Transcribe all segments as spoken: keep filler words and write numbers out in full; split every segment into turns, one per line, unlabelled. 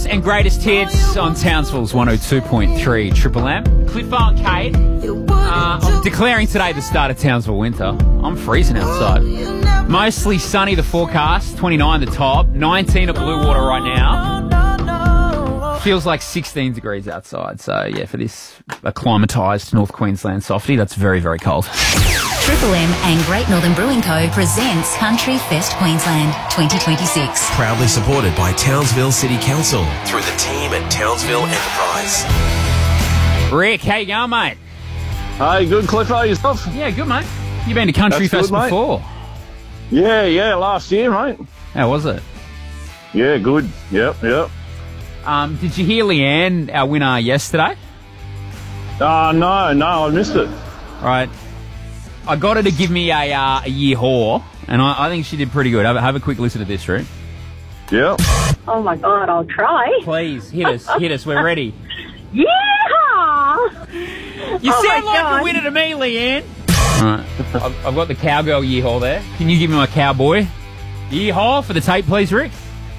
and greatest hits on Townsville's one oh two point three Triple M. Cliffo and Kate, uh, I'm declaring today the start of Townsville winter. I'm freezing outside. Mostly sunny, the forecast, twenty-nine the top, nineteen at Blue Water right now. Feels like sixteen degrees outside. So, yeah, for this acclimatised North Queensland softie, that's very, very cold.
Triple M and Great Northern Brewing Co. presents Country Fest Queensland twenty twenty-six.
Proudly supported by Townsville City Council through the team at Townsville Enterprise.
Rick, how you going, mate?
Hey, good, Cliffo, yourself?
Yeah, good, mate. You've been to Country
That's
Fest
good,
before?
Yeah, yeah, last year, mate.
How was it?
Yeah, good. Yep, yep.
Um, did you hear Leanne, our winner, yesterday?
Uh, no, no, I missed it.
Right. I got her to give me a, uh, a year whore, and I, I think she did pretty good. Have, a- have a quick listen to this, Rick.
Yep.
Oh my God, I'll try.
Please, hit us, hit us, we're ready.
Yeehaw!
You
Oh
sound
my
like
God.
a winner to me, Leanne. Alright, I've, I've got the cowgirl yeehaw there. Can you give me my cowboy yeehaw for the tape, please, Rick?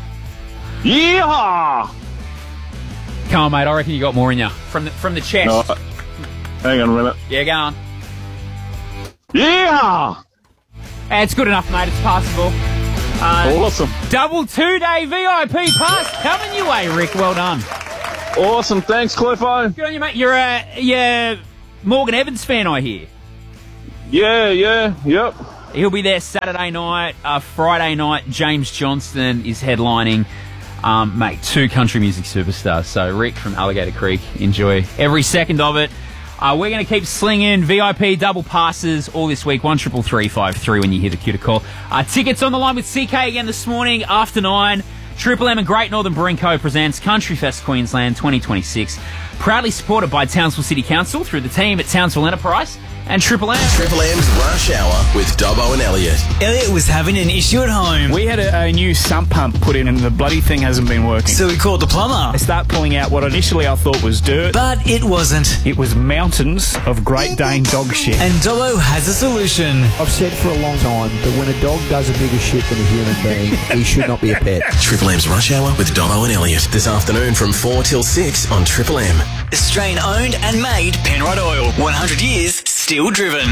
Yeehaw!
Come on, mate, I reckon you got more in you. From the, from the chest.
No, hang on a minute.
Yeah, go on.
Yeehaw!
Hey, it's good enough, mate, it's passable. Uh,
Awesome.
Double two-day V I P pass coming your way, Rick. Well done.
Awesome. Thanks, Cliffo.
Good on you, mate. You're a, you're Morgan Evans fan, I hear.
Yeah, yeah, yep.
He'll be there Saturday night. Uh, Friday night, James Johnston is headlining. Um, mate, two country music superstars. So, Rick from Alligator Creek, enjoy every second of it. Uh, we're going to keep slinging V I P double passes all this week. one triple three five three when you hear the cue to call. Uh, tickets on the line with C K again this morning after nine. Triple M and Great Northern Brewing Co. presents Country Fest Queensland twenty twenty-six. Proudly supported by Townsville City Council through the team at Townsville Enterprise and Triple M.
Triple M's Rush Hour with Dobbo and Elliot.
Elliot was having an issue at home.
We had a, a new sump pump put in and the bloody thing hasn't been working.
So we called the plumber.
I start pulling out what initially I thought was dirt.
But it wasn't.
It was mountains of Great Dane dog shit.
And Dobbo has a solution.
I've said for a long time that when a dog does a bigger shit than a human being, he should not be a pet.
Triple M's Rush Hour with Dobbo and Elliot. This afternoon from four till six on Triple M.
Australian owned and made Penrod Oil. one hundred years, still driven.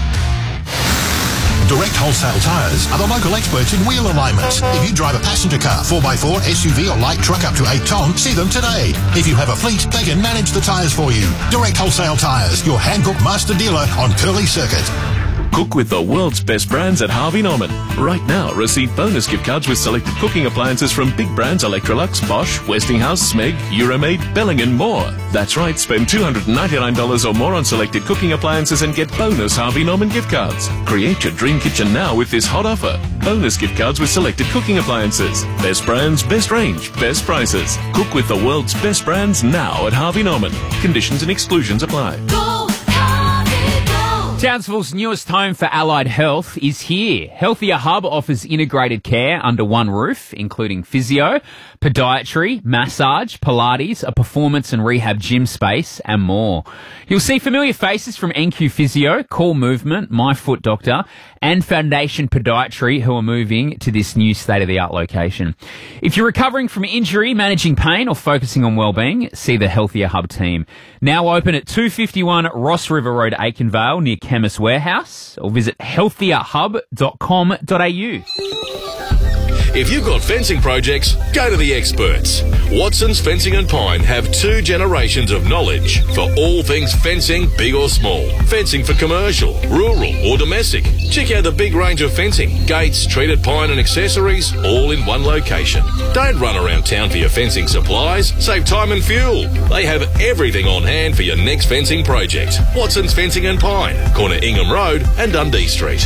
Direct Wholesale Tyres are the local experts in wheel alignments. If you drive a passenger car, four by four, S U V or light truck up to eight tonne, see them today. If you have a fleet, they can manage the tyres for you. Direct Wholesale Tyres, your Hankook master dealer on Curly Circuit.
Cook with the world's best brands at Harvey Norman. Right now, receive bonus gift cards with selected cooking appliances from big brands Electrolux, Bosch, Westinghouse, Smeg, Euromaid, Belling and more. That's right, spend two hundred ninety-nine dollars or more on selected cooking appliances and get bonus Harvey Norman gift cards. Create your dream kitchen now with this hot offer. Bonus gift cards with selected cooking appliances. Best brands, best range, best prices. Cook with the world's best brands now at Harvey Norman. Conditions and exclusions apply.
Townsville's newest home for allied health is here. Healthier Hub offers integrated care under one roof, including physio, podiatry, massage, Pilates, a performance and rehab gym space, and more. You'll see familiar faces from N Q Physio, Core Movement, My Foot Doctor, and Foundation Podiatry who are moving to this new state-of-the-art location. If you're recovering from injury, managing pain, or focusing on well-being, see the Healthier Hub team. Now open at two fifty-one Ross River Road, Aikenvale, near Chemist Warehouse, or visit healthier hub dot com dot a u.
If you've got fencing projects, go to the experts. Watson's Fencing and Pine have two generations of knowledge for all things fencing, big or small. Fencing for commercial, rural or domestic. Check out the big range of fencing, gates, treated pine and accessories, all in one location. Don't run around town for your fencing supplies. Save time and fuel. They have everything on hand for your next fencing project. Watson's Fencing and Pine, corner Ingham Road and Dundee Street.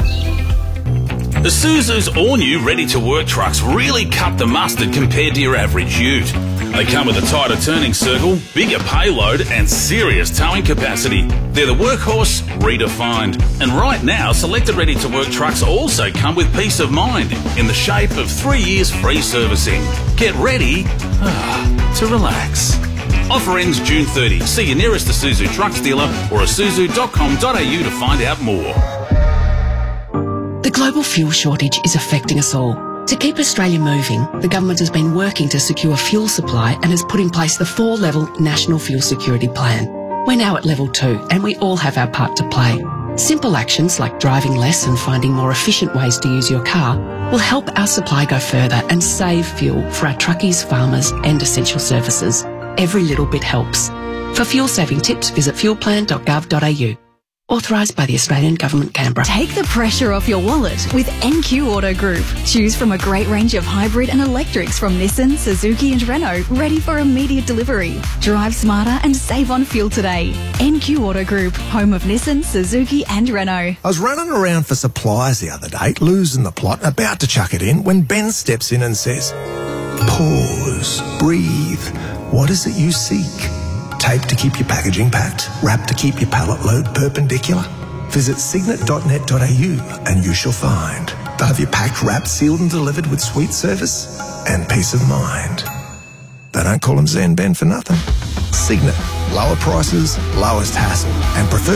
Isuzu's all-new ready-to-work trucks really cut the mustard compared to your average ute. They come with a tighter turning circle, bigger payload and serious towing capacity. They're the workhorse redefined. And right now, selected ready-to-work trucks also come with peace of mind in the shape of three years free servicing. Get ready ah, to relax. Offer ends June thirtieth. See your nearest Isuzu trucks dealer or isuzu dot com dot a u to find out more.
The global fuel shortage is affecting us all. To keep Australia moving, the government has been working to secure fuel supply and has put in place the four-level National Fuel Security Plan. We're now at level two and we all have our part to play. Simple actions like driving less and finding more efficient ways to use your car will help our supply go further and save fuel for our truckies, farmers and essential services. Every little bit helps. For fuel-saving tips, visit fuel plan dot gov dot a u. Authorised by the Australian Government, Canberra.
Take the pressure off your wallet with N Q Auto Group. Choose from a great range of hybrid and electrics from Nissan, Suzuki and Renault, ready for immediate delivery. Drive smarter and save on fuel today. N Q Auto Group, home of Nissan, Suzuki and Renault.
I was running around for supplies the other day, losing the plot, about to chuck it in, when Ben steps in and says, "Pause, breathe. What is it you seek? Tape to keep your packaging packed, wrap to keep your pallet load perpendicular. Visit signet dot net dot a u and you shall find. They'll have you packed, wrapped, sealed and delivered with sweet service and peace of mind." They don't call him Zen Ben for nothing. Signet. Lower prices, lowest hassle, and prefer